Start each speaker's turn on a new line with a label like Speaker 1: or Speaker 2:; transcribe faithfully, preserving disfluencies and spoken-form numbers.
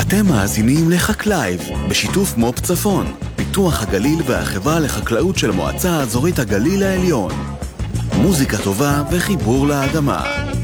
Speaker 1: אתם מאזינים לחקלייב, בשיתוף מו"פ צפון, פיתוח הגליל והחברה לחקלאות של מועצה אזורית הגליל העליון. מוזיקה טובה וחיבור לאדמה.